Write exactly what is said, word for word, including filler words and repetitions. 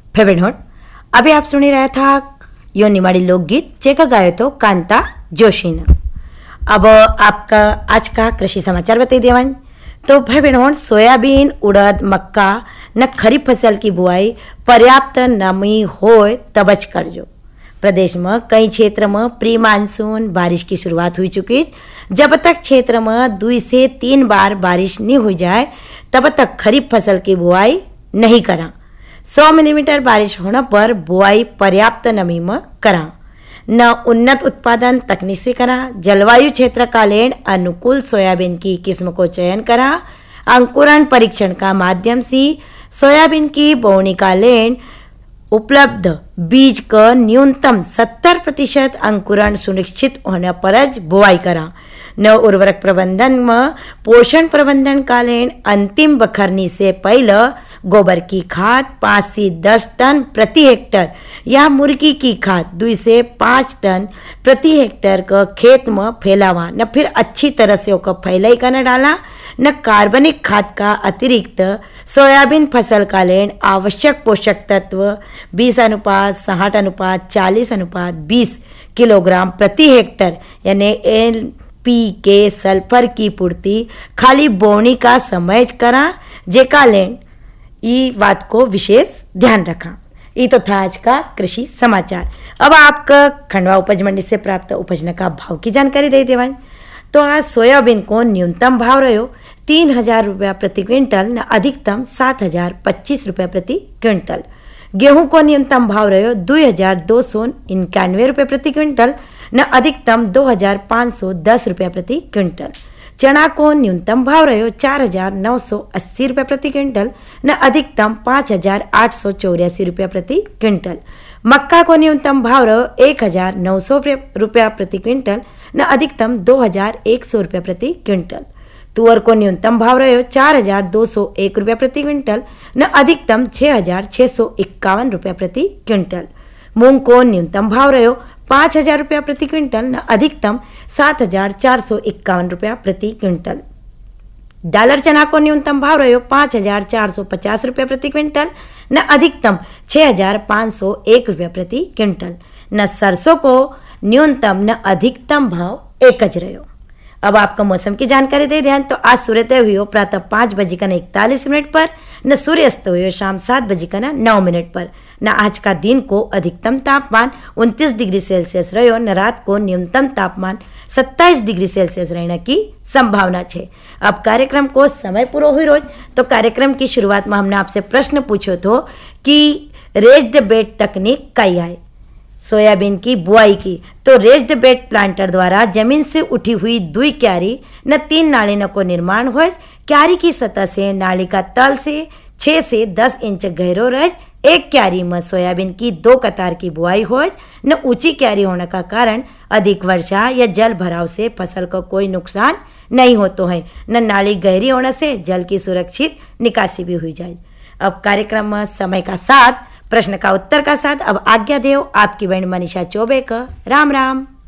फेवेनहोड। अभी आप सुनी रहा था यो निमाड़ी लोकगीत जेका गायो तो कांता जोशी ने। अब आपका आज का कृषि समाचार बताई देवान। तो भाई बहनों, सोयाबीन, उड़द, मक्का न खरीफ फसल की बुआई पर्याप्त नमी होए तब ज करजो। प्रदेश में कई क्षेत्र में प्री मानसून बारिश की शुरुआत हुई चुकी। जब तक क्षेत्र में दो से तीन बार बारिश नहीं हो जाए तब तक खरीफ फसल की बुआई नहीं करा। सौ मिलीमीटर बारिश होने पर बुआई पर्याप्त नमी में करा। न उन्नत उत्पादन तकनीक से करा। जलवायु क्षेत्र का लेन अनुकूल सोयाबीन की किस्म को चयन करा। अंकुरण परीक्षण का माध्यम से सोयाबीन की बोवनी का लेन उपलब्ध बीज का न्यूनतम सत्तर प्रतिशत अंकुरण सुनिश्चित होने पर ज बुआई करा। न उर्वरक प्रबंधन में पोषण प्रबंधन का लेन अंतिम बखरनी से पहले गोबर की खाद पाँच से दस टन प्रति हेक्टर या मुर्गी की खाद दो से पाँच टन प्रति हेक्टर का खेत में फैलावा। न फिर अच्छी तरह से उसका फैलाई कर डाला। न कार्बनिक खाद का अतिरिक्त सोयाबीन फसल का लेन आवश्यक पोषक तत्व बीस अनुपात साठ अनुपात चालीस अनुपात बीस किलोग्राम प्रति हेक्टर यानी एल पी के सल्फर की पूर्ति खाली बोवनी का समय करा। जेका लेन ये बात को विशेष ध्यान रखा। ये तो था आज का कृषि समाचार। अब आपका खंडवा उपज मंडी से प्राप्त उपज का भाव की जानकारी दे देवाई। तो आज सोयाबीन को न्यूनतम भाव रहो तीन हजार रुपया प्रति क्विंटल न अधिकतम सात हजार पच्चीस रुपया प्रति क्विंटल। गेहूं को न्यूनतम भाव रहो दो हजार दो सौ इक्यानवे रुपये प्रति क्विंटल न अधिकतम दो हजार पाँच सौ दस रुपया प्रति क्विंटल। चना को न्यूनतम भाव रहो चार हजार नौ सौ अस्सी रुपये प्रति क्विंटल न अधिकतम पाँच हजार आठ सौ चौरासी रुपया प्रति क्विंटल। मक्का को न्यूनतम भाव रहो एक हजार नौ सौ रुपया प्रति क्विंटल न अधिकतम दो हजार एक सौ रुपया प्रति क्विंटल। तुअर को न्यूनतम भाव रहो चार हजार दो सौ एक रुपया प्रति क्विंटल न अधिकतम छः हजार छः सौ इक्यावन रुपया प्रति क्विंटल। मूंग को न्यूनतम भाव रहो पाँच हजार रुपया प्रति क्विंटल न अधिकतम सात हजार चार सौ इक्यावन रुपया प्रति क्विंटल। डालर चना को न्यूनतम भाव रहो पाँच हजार चार सौ पचास रुपया प्रति क्विंटल न अधिकतम छः हजार पाँच सौ एक रुपया प्रति क्विंटल। न सरसों को न्यूनतम न अधिकतम भाव एक ज रहो। अब आपका मौसम की जानकारी दे ध्यान। तो आज सूर्योदय हुई हो प्रातः पाँच बजे का न इकतालीस मिनट पर न सूर्यास्त हुई हो शाम सात बजे का न नौ मिनट पर। न आज का दिन को अधिकतम तापमान उनतीस डिग्री सेल्सियस रहो न रात को न्यूनतम तापमान सत्ताईस डिग्री सेल्सियस रहने की संभावना है। अब कार्यक्रम को समय पूरा हुई रोज। तो कार्यक्रम की शुरुआत में हमने आपसे प्रश्न पूछो तो कि रेज्ड बेड तकनीक कई है सोयाबीन की बुआई की। तो रेज्ड बेड प्लांटर द्वारा जमीन से उठी हुई दुई क्यारी न तीन नाली न को निर्माण हो। क्यारी की सतह से नाली का तल से छः से दस इंच गहरो रह। एक क्यारी में सोयाबीन की दो कतार की बुआई हो। न ऊंची क्यारी होने का कारण अधिक वर्षा या जल भराव से फसल को कोई नुकसान नहीं होता है। न नाली गहरी होने से जल की सुरक्षित निकासी भी हुई जाए। अब कार्यक्रम में समय का साथ प्रश्न का उत्तर का साथ अब आज्ञा देव आपकी बहन मनीषा चौबे का। राम राम।